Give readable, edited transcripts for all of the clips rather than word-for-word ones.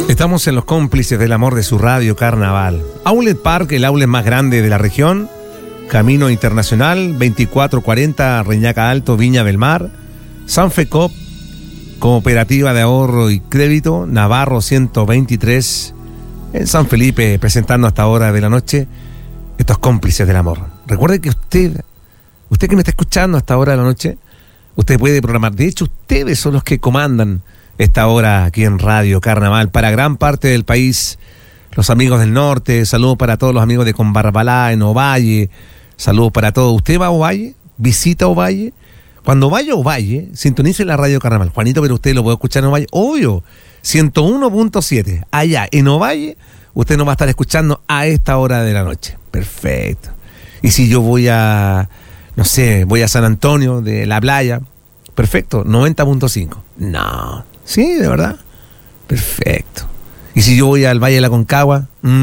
Estamos en los cómplices del amor de su radio Carnaval. Outlet Park, el outlet más grande de la región. Camino Internacional, 2440 Reñaca Alto, Viña del Mar. Sanfecop, Cooperativa de Ahorro y Crédito, Navarro 123, en San Felipe, presentando hasta hora de la noche estos cómplices del amor. Recuerde que usted que me está escuchando hasta hora de la noche, usted puede programar. De hecho, ustedes son los que comandan esta hora aquí en Radio Carnaval para gran parte del país. Los amigos del norte, saludos para todos los amigos de Conbarbalá, en Ovalle, saludos para todos. ¿Usted va a Ovalle? ¿Visita Ovalle? Cuando vaya a Ovalle, sintonice la Radio Carnaval. Juanito, pero usted lo puede escuchar en Ovalle. Obvio, 101.7. Allá en Ovalle, usted nos va a estar escuchando a esta hora de la noche. Perfecto. Y si yo voy a, no sé, voy a San Antonio de la Playa, perfecto, 90.5. No, sí, de verdad, perfecto. Y si yo voy al Valle de la Concagua,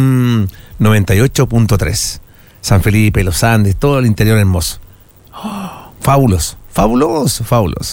98.3. San Felipe, Los Andes, todo el interior hermoso. Oh, fabuloso. Fabuloso.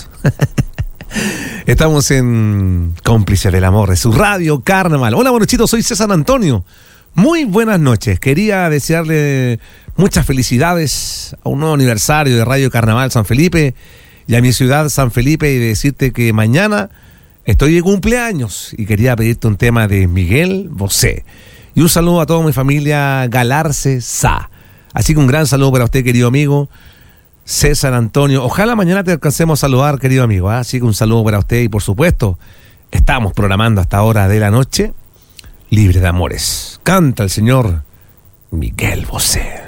Estamos en Cómplices del Amor, de su Radio Carnaval. Hola, buenos soy César Antonio. Muy buenas noches. Quería desearle muchas felicidades a un nuevo aniversario de Radio Carnaval San Felipe y a mi ciudad San Felipe, y decirte que mañana estoy de cumpleaños y quería pedirte un tema de Miguel Bosé. Y un saludo a toda mi familia Galarce Sá. Así que un gran saludo para usted, querido amigo César Antonio. Ojalá mañana te alcancemos a saludar, querido amigo. Así que un saludo para usted y, por supuesto, estamos programando hasta hora de la noche Libre de Amores. Canta el señor Miguel Bosé.